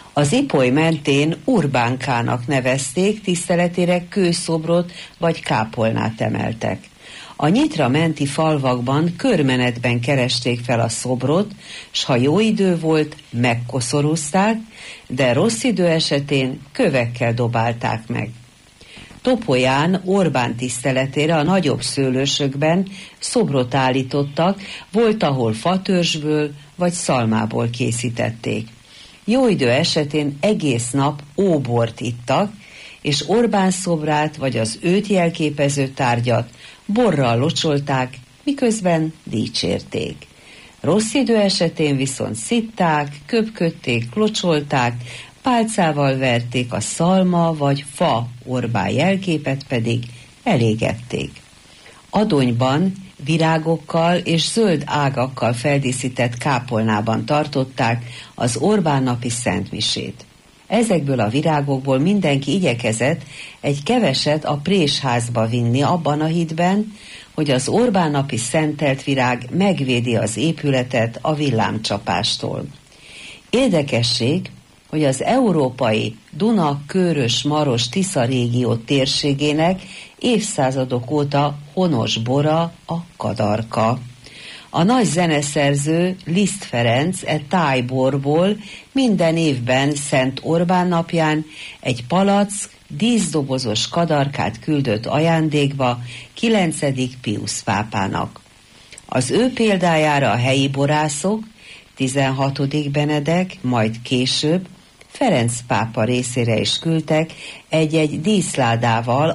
Az Ipoly mentén Urbánkának nevezték, tiszteletére kőszobrot vagy kápolnát emeltek. A Nyitra menti falvakban körmenetben keresték fel a szobrot, s ha jó idő volt, megkoszorúzták, de rossz idő esetén kövekkel dobálták meg. Topolyán Orbán tiszteletére a nagyobb szőlősökben szobrot állítottak, volt, ahol fatörzsből vagy szalmából készítették. Jó idő esetén egész nap óbort ittak, és Orbán szobrát vagy az őt jelképező tárgyat borral locsolták, miközben dicsérték. Rossz idő esetén viszont szitták, köpködték, locsolták, pálcával verték a szalma vagy fa Orbán jelképet, pedig elégették. Adonyban virágokkal és zöld ágakkal feldíszített kápolnában tartották az Orbán napi szentmisét. Ezekből a virágokból mindenki igyekezett egy keveset a présházba vinni abban a hitben, hogy az Orbán napi szentelt virág megvédi az épületet a villámcsapástól. Érdekesség, hogy az európai Duna-Körös-Maros-Tisza régió térségének évszázadok óta honos bora a kadarka. A nagy zeneszerző Liszt Ferenc tájborból minden évben Szent Orbán napján egy palack díszdobozos kadarkát küldött ajándékba 9. Piusz pápának. Az ő példájára a helyi borászok 16. Benedek, majd később Ferenc pápa részére is küldtek egy-egy díszládával